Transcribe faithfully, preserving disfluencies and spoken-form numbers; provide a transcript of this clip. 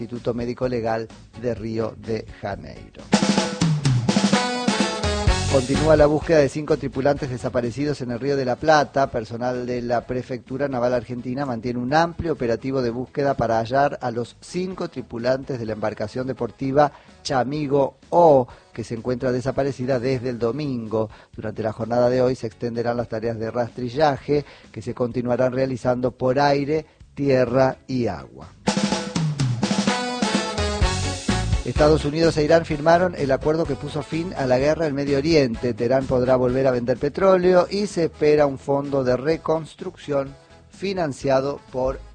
Instituto Médico Legal de Río de Janeiro. Continúa la búsqueda de cinco tripulantes desaparecidos en el Río de la Plata. Personal de la Prefectura Naval Argentina mantiene un amplio operativo de búsqueda para hallar a los cinco tripulantes de la embarcación deportiva Chamigo O, que se encuentra desaparecida desde el domingo. Durante la jornada de hoy se extenderán las tareas de rastrillaje que se continuarán realizando por aire, tierra y agua. Estados Unidos e Irán firmaron el acuerdo que puso fin a la guerra en Medio Oriente. Teherán podrá volver a vender petróleo y se espera un fondo de reconstrucción financiado por